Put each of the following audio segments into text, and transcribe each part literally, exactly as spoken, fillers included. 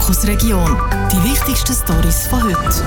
Fokus Region. Die wichtigsten Storys von heute.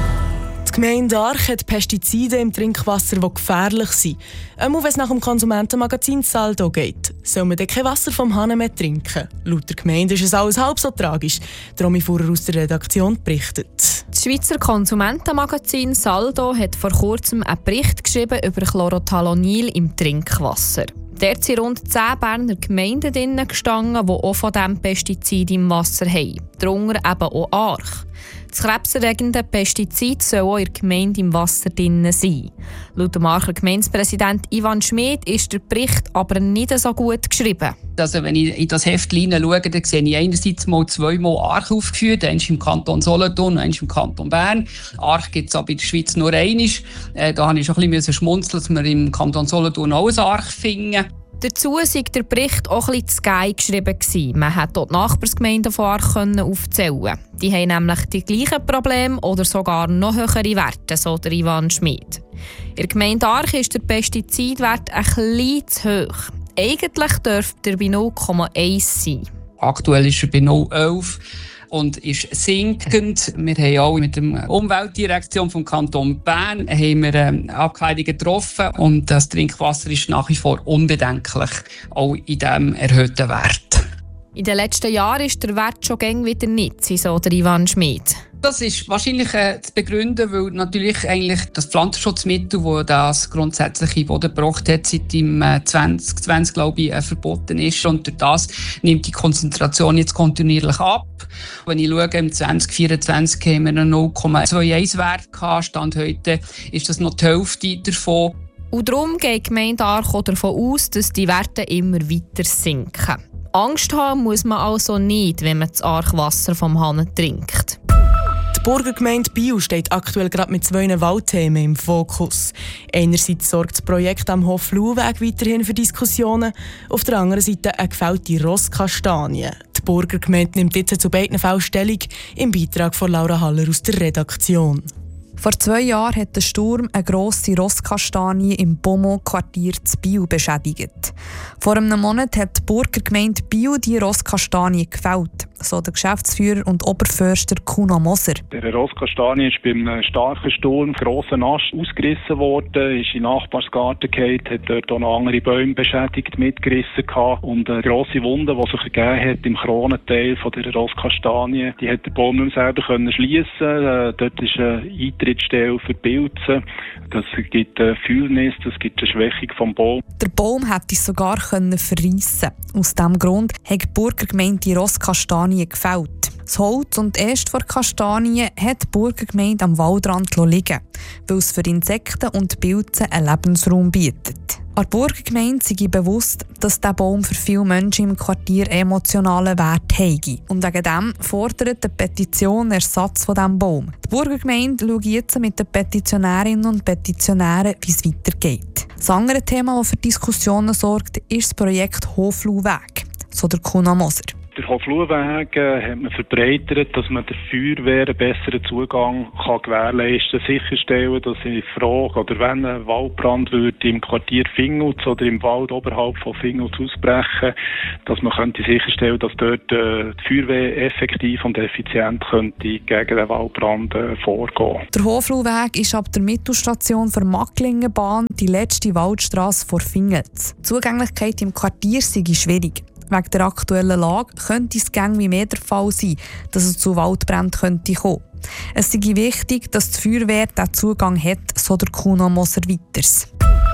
Die Gemeinde Arch hat Pestizide im Trinkwasser, die gefährlich sind. Auch wenn es nach dem Konsumentenmagazin Saldo geht, soll man dann kein Wasser vom Hahn mehr trinken. Laut der Gemeinde ist es alles halb so tragisch. Romy Fuhrer aus der Redaktion berichtet. Das Schweizer Konsumentenmagazin Saldo hat vor kurzem einen Bericht geschrieben über Chlorothalonil im Trinkwasser. Dort sind rund zehn Berner Gemeinden drin gestanden, die auch von diesem Pestizid im Wasser haben. Darunter eben auch Arch. Das krebserregende Pestizid soll auch in der Gemeinde im Wasser drin sein. Laut dem Archer Gemeindepräsident Ivan Schmid ist der Bericht aber nicht so gut geschrieben. Also wenn ich in das Heft schaue, dann sehe ich einerseits mal zweimal Arch aufgeführt, eins im Kanton Solothurn, eins im Kanton Bern. Arch gibt es aber in der Schweiz nur einmal. Äh, da musste ich schon ein bisschen schmunzeln, dass wir im Kanton Solothurn auch ein Arch finden. Dazu war der Bericht auch ein bisschen zu geil geschrieben. Man konnte dort die Nachbarsgemeinden von Arch aufzählen. Die haben nämlich die gleichen Probleme oder sogar noch höhere Werte, so der Ivan Schmid. In der Gemeinde Arch ist der Pestizidwert ein bisschen zu hoch. Eigentlich dürfte er bei null Komma eins sein. Aktuell ist er bei null Komma elf und ist sinkend. Wir haben auch mit der Umweltdirektion vom Kanton Bern haben wir, ähm, Abkleidungen getroffen und das Trinkwasser ist nach wie vor unbedenklich, auch in diesem erhöhten Wert. In den letzten Jahren ist der Wert schon gäng wieder nicht, so der Ivan Schmid. Das ist wahrscheinlich äh, zu begründen, weil natürlich eigentlich das Pflanzenschutzmittel, das das grundsätzliche Bodengebracht hat, seit im äh, zwanzig zwanzig glaube ich, äh, verboten ist. Und durch das nimmt die Konzentration jetzt kontinuierlich ab. Wenn ich schaue, im zwanzig vierundzwanzig haben wir einen null Komma einundzwanzig Wert gehabt. Stand heute ist das noch die Hälfte davon. Und darum geht die Gemeinde Arch davon aus, dass die Werte immer weiter sinken. Angst haben muss man also nicht, wenn man das Archwasser vom Hahn trinkt. Die Burgergemeinde Biel steht aktuell gerade mit zwei Waldthemen im Fokus. Einerseits sorgt das Projekt am Hofluhweg weiterhin für Diskussionen, auf der anderen Seite eine gefällte Rosskastanie. Die Burgergemeinde nimmt jetzt zu beiden Fällen Stellung, im Beitrag von Laura Haller aus der Redaktion. Vor zwei Jahren hat der Sturm eine grosse Rosskastanie im Beaumont-Quartier zu Biel beschädigt. Vor einem Monat hat die Burgergemeinde Biel die Rosskastanie gefällt, so der Geschäftsführer und Oberförster Kuno Moser. Der Rosskastanie ist beim starken Sturm, grossen Ast ausgerissen worden, ist in den Nachbarsgarten gefallen, hat dort auch noch andere Bäume beschädigt, mitgerissen gehabt. Und eine grosse Wunde, die sich ergeben hat im Kronenteil von der Rosskastanie, die hat der Baum nicht mehr selber können schliessen. Dort ist eine Eintrittsstelle für Pilze. Das gibt eine Fühlnis, das gibt eine Schwächung vom Baum. Der Baum hätte sogar verreissen. Aus diesem Grund hat die Burgergemeinde die Rosskastanie gefällt. Das Holz und die Äste der Kastanie hat die Burgergemeinde am Waldrand liegen, weil es für Insekten und Pilze einen Lebensraum bietet. An der Burgergemeinde sei bewusst, dass dieser Baum für viele Menschen im Quartier emotionalen Wert habe. Und wegen dem fordert die Petition Ersatz von diesem Baum. Die Burgergemeinde schaut jetzt mit den Petitionärinnen und Petitionären, wie es weitergeht. Das andere Thema, das für Diskussionen sorgt, ist das Projekt Hofluhweg, so der Kuno Moser. Der Hofluhweg äh, hat man verbreitert, dass man der Feuerwehr einen besseren Zugang kann gewährleisten kann, sicherstellen, dass in Frage oder wenn ein Waldbrand würde im Quartier Fingels oder im Wald oberhalb von Fingels ausbrechen, dass man könnte sicherstellen, dass dort äh, die Feuerwehr effektiv und effizient könnte gegen den Waldbrand äh, vorgehen. Der Hofluhweg ist ab der Mittelstation für Macklingenbahn die letzte Waldstrasse vor Fingels. Die Zugänglichkeit im Quartier sei schwierig. Wegen der aktuellen Lage könnte es gäng wie mehr der Fall sein, dass es zu Waldbränden könnte kommen. Es sei wichtig, dass die Feuerwehr diesen Zugang hat, so der Kuno Moser weiters.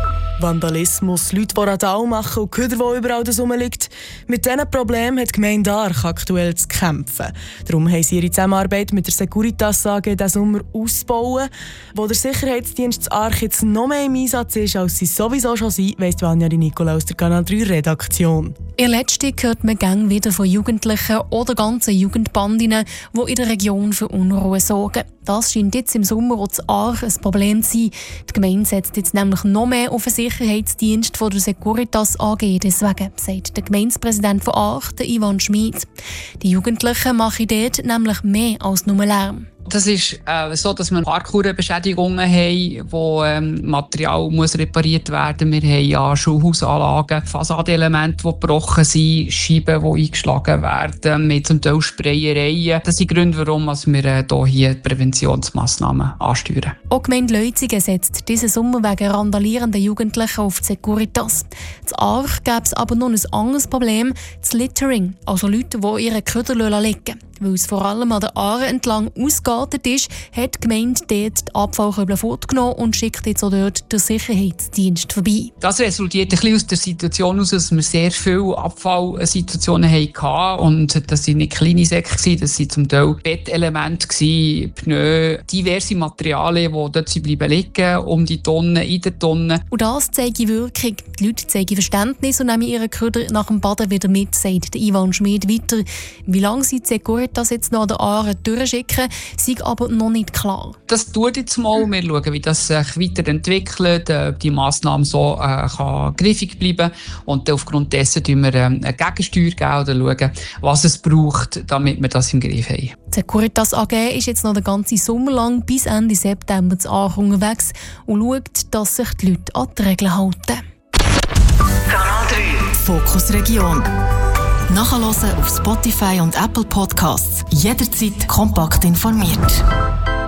Vandalismus, Leute, die Radau machen und Köder, die überall rumliegt. Mit diesen Problemen hat die Gemeinde Arch aktuell zu kämpfen. Darum haben sie ihre Zusammenarbeit mit der Securitas A G diesen Sommer ausbauen. Wo der Sicherheitsdienst Arch jetzt noch mehr im Einsatz ist, als sie sowieso schon sind, weiss Vanja Nicola aus der Kanal drei Redaktion. In letzter hört man gerne wieder von Jugendlichen oder ganzen Jugendbandinnen, die in der Region für Unruhe sorgen. Das scheint jetzt im Sommer auch zu Arch ein Problem zu sein. Die Gemeinde setzt jetzt nämlich noch mehr auf den Sicherheitsdienst von der Securitas A G. Deswegen sagt der Gemeindepräsident von Arch, der Ivan Schmid. Die Jugendlichen machen dort nämlich mehr als nur Lärm. Das ist äh, so, dass wir Parkour-Beschädigungen haben, wo ähm, Material muss repariert werden. Wir haben ja Schulhausanlagen, Fassadenelemente, die gebrochen sind, Scheiben, die eingeschlagen werden, mit zum Teil Sprayereien. Das sind die Gründe, warum wir äh, hier Präventionsmassnahmen ansteuern. Auch die Gemeinde Leutzigen setzt diesen Sommer wegen randalierenden Jugendlichen auf die Securitas. In Aarch gäbe es aber noch ein anderes Problem, das Littering, also Leute, die ihre Köder liegen. Weil es vor allem an der Aare entlang ausgeartet ist, hat die Gemeinde dort die Abfallkörbe fortgenommen und schickt jetzt auch dort den Sicherheitsdienst vorbei. Das resultiert ein bisschen aus der Situation heraus, dass wir sehr viele Abfallsituationen hatten. Und das waren nicht kleine Säcke, das waren zum Teil Bettelemente, Pneu, diverse Materialien, die dort bleiben liegen, um die Tonnen, in der Tonne. Und das zeigt Wirkung. Die Leute zeigen Verständnis und nehmen ihre Köder nach dem Baden wieder mit, sagt Ivan Schmid weiter. Wie lange sie die das jetzt noch an der Aare durchschicken, sei aber noch nicht klar. Das tut jetzt mal. Wir schauen, wie das sich weiterentwickelt, ob die Massnahme so äh, kann griffig bleiben und aufgrund dessen schauen wir äh, eine Gegensteuer geben oder schauen, was es braucht, damit wir das im Griff haben. Die Securitas A G ist jetzt noch den ganzen Sommer lang bis Ende September zu Aarch unterwegs und schaut, dass sich die Leute an die Regeln halten. Kanal drei Fokus Region. Nachhören auf Spotify und Apple Podcasts. Jederzeit kompakt informiert.